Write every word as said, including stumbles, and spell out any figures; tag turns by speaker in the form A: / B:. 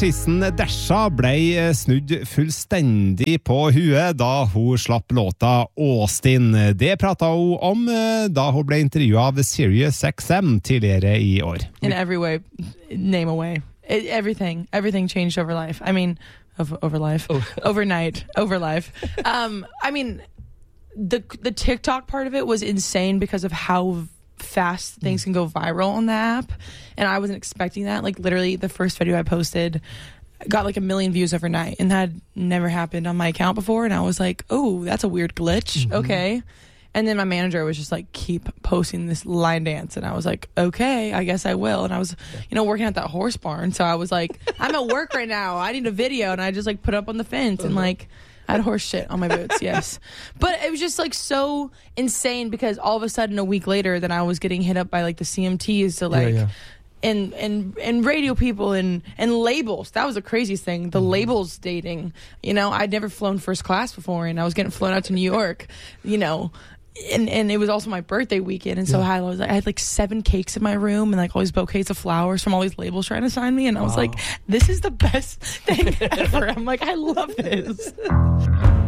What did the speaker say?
A: Artisten Desha ble snudd fullstendig på huet da hun slapp låta Austin. Det pratet hun om da hun ble intervjuet av Sirius X M tidligere i år.
B: In every way, name a way. It, everything, everything changed over life. I mean, over, over life, oh. overnight, over life. Um, I mean, the the TikTok part of it was insane because of how fast things can go viral on the app, and I wasn't expecting that. Like literally the first video I posted got like a million views overnight, and that had never happened on my account before, and I was like, oh, that's a weird glitch. Mm-hmm. Okay. And then my manager was just like, keep posting this line dance, and I was like, okay, I guess I will. And I was, you know, working at that horse barn, so I was like, I'm at work right now, I need a video, and I just like put up on the fence and like I had horse shit on my boots. Yes. But it was just like so insane because all of a sudden a week later then I was getting hit up by like the C M Ts to like yeah, yeah. and and and radio people and and labels. That was the craziest thing, the mm-hmm. labels dating. You know, I'd never flown first class before, and I was getting flown out to New York, you know. And and it was also my birthday weekend, and so yeah. I was like, I had like seven cakes in my room and like all these bouquets of flowers from all these labels trying to sign me, and I was wow. like, this is the best thing ever. I'm like, I love this.